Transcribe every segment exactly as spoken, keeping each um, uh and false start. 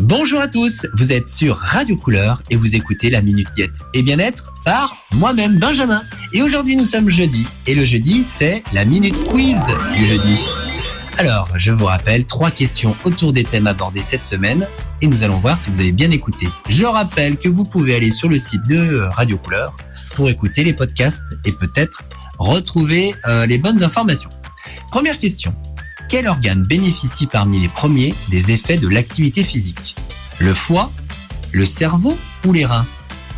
Bonjour à tous, vous êtes sur Radio Couleur et vous écoutez la Minute Diète et Bien-être par moi-même Benjamin. Et aujourd'hui nous sommes jeudi et le jeudi c'est la Minute Quiz du jeudi. Alors je vous rappelle trois questions autour des thèmes abordés cette semaine et nous allons voir si vous avez bien écouté. Je rappelle que vous pouvez aller sur le site de Radio Couleur pour écouter les podcasts et peut-être retrouver euh, les bonnes informations. Première question. Quel organe bénéficie parmi les premiers des effets de l'activité physique ? Le foie, le cerveau ou les reins ?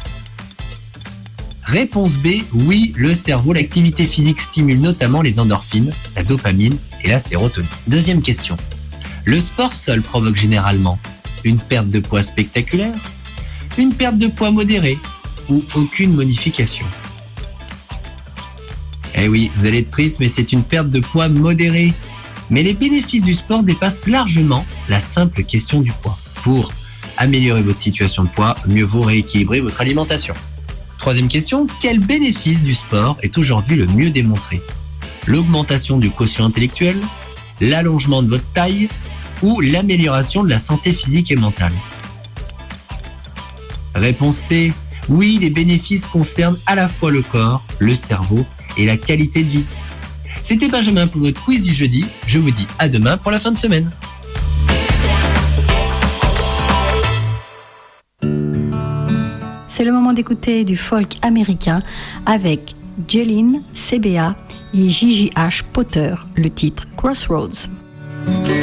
Réponse B, oui, le cerveau. L'activité physique stimule notamment les endorphines, la dopamine et la sérotonine. Deuxième question. Le sport seul provoque généralement une perte de poids spectaculaire, une perte de poids modérée ou aucune modification ? Eh oui, vous allez être triste, mais c'est une perte de poids modérée. Mais les bénéfices du sport dépassent largement la simple question du poids. Pour améliorer votre situation de poids, mieux vaut rééquilibrer votre alimentation. Troisième question, quel bénéfice du sport est aujourd'hui le mieux démontré ? L'augmentation du quotient intellectuel, l'allongement de votre taille ou l'amélioration de la santé physique et mentale ? Réponse C, oui, les bénéfices concernent à la fois le corps, le cerveau et la qualité de vie. C'était Benjamin pour votre quiz du jeudi. Je vous dis à demain pour la fin de semaine. C'est le moment d'écouter du folk américain avec Jeline, C B A et J J H Potter, le titre Crossroads.